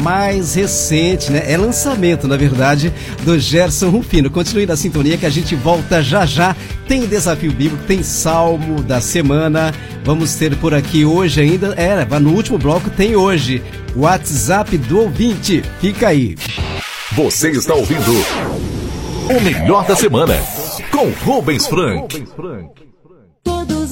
mais recente, né? É lançamento, na verdade, do Gerson Rufino. Continue na sintonia que a gente volta já já. Tem desafio bíblico, tem salmo da semana. Vamos ter por aqui hoje ainda, no último bloco tem hoje, WhatsApp do ouvinte. Fica aí. Você está ouvindo o melhor da semana com Rubens Frank. Todos